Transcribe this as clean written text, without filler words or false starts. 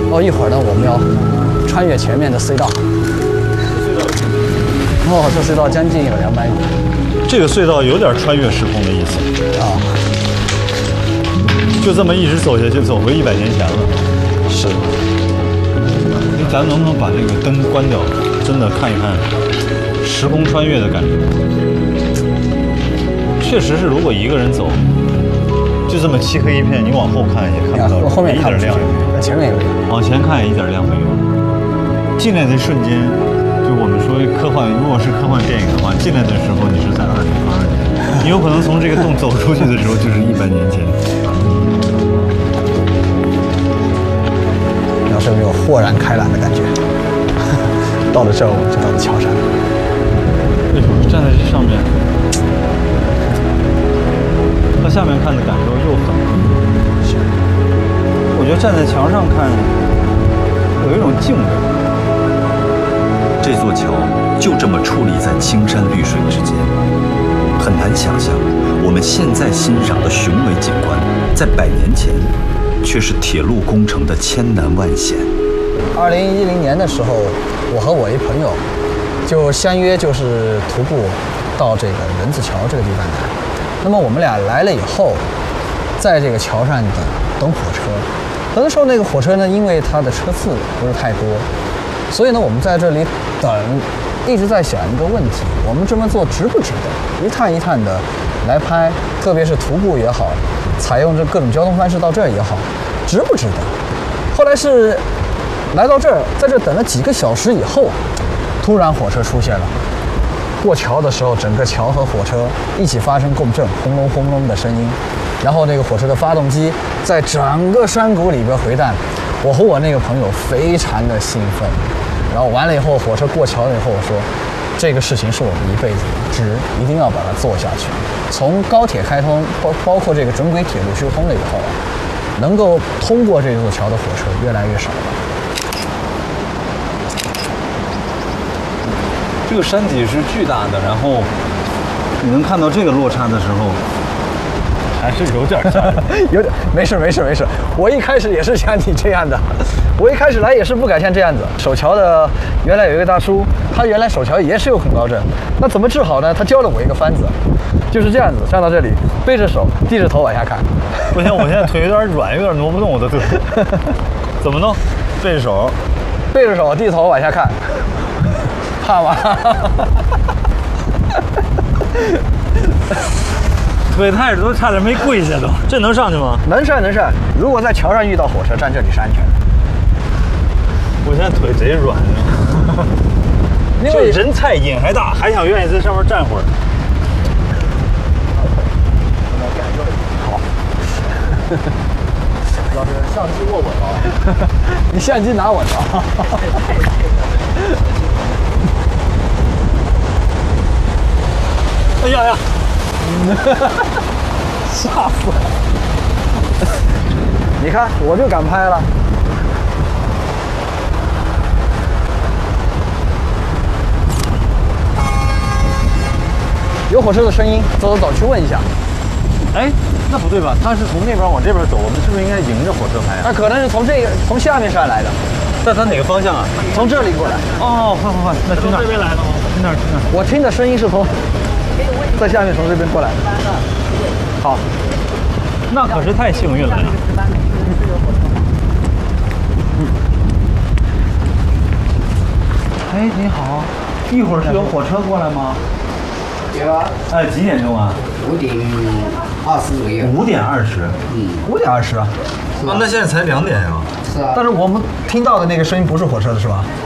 哦，一会儿呢，我们要穿越前面的隧道。哦，这隧道将近有200米。 这个隧道有点穿越时空的意思啊， 就这么一直走下去，走回100年前了。 是。 咱们能不能把这个灯关掉？真的看一看时空穿越的感觉。确实是，如果一个人走，就这么漆黑一片，你往后看也看不到， 后面一点亮， 前面有亮， 往前看也一点亮没有。进来的瞬间，就我们说科幻，如果是科幻电影的话，进来的时候你是在2002年，你有可能从这个洞走出去的时候就是100年前。 要是有豁然开朗的感觉。到了这儿，我们就到了桥上。 哎呦，站在这上面，和下面看的感受又很不一样。我觉得站在桥上看，有一种敬畏。 这座桥就这么矗立在青山绿水之间，很难想象我们现在欣赏的雄伟景观，在100年前却是铁路工程的千难万险。 2010年的时候，我和我一朋友就相约，就是徒步到这个人字桥这个地方来。那么我们俩来了以后，在这个桥上等火车。等的时候，那个火车呢，因为它的车次不是太多，所以呢，我们在这里等，一直在想一个问题：我们这么做值不值得？一趟一趟的来拍，特别是徒步也好，采用这各种交通方式到这儿也好，值不值得？后来是来到这儿，在这等了几个小时以后，突然火车出现了。过桥的时候，整个桥和火车一起发生共振，轰隆轰隆的声音。然后那个火车的发动机在整个山谷里边回荡。我和我那个朋友非常的兴奋。然后完了以后，火车过桥了以后，我说这个事情是我们一辈子值，一定要把它做下去。从高铁开通，包括这个准轨铁路修通了以后，能够通过这座桥的火车越来越少了。 这个山体是巨大的，然后你能看到这个落差的时候，还是有点吓人。 有点，没事。我一开始也是像你这样的，我一开始来也是不敢像这样子。手桥的原来有一个大叔，他原来手桥也是有恐高症，那怎么治好呢？他教了我一个方子，就是这样子，站到这里，背着手，低着头往下看。 不行，我现在腿有点软，有点挪不动我的腿。怎么弄？背着手， 低着头往下看。怕吗？ 腿太都差点没跪下都。这能上去吗？ 能上。如果在桥上遇到火车，站这里是安全的。 我现在腿贼软啊，因为人菜瘾还大，还想愿意在上面站会儿。 好。老师，相机握我着。你相机拿我着。 哎呀！ 吓死了！你看，我就敢拍了。有火车的声音，走，去问一下。 哎，那不对吧？他是从那边往这边走，我们是不是应该迎着火车拍啊？ 他可能是从下面上来的。 那他哪个方向啊？ 从这里过来。 哦，快，那去那儿。这边来的吗？去那儿。 我听的声音是在下面从这边过来的。好， 那可是太幸运了呀。哎，你好，一会儿是有火车过来吗？ 有啊。 哎，几点钟啊 ？5点20左右。 5点20。 5点20啊。 那现在才2点呀。 是啊。 但是我们听到的那个声音不是火车的是吧？